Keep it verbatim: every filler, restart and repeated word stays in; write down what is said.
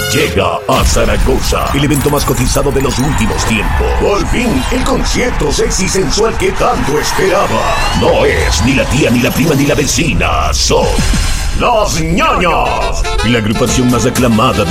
Llega a Zaragoza el evento más cotizado de los últimos tiempos. Por fin, el concierto sexy y sensual que tanto esperaba. No es ni la tía, ni la prima, ni la vecina. Son Los Ñoños, la agrupación más aclamada de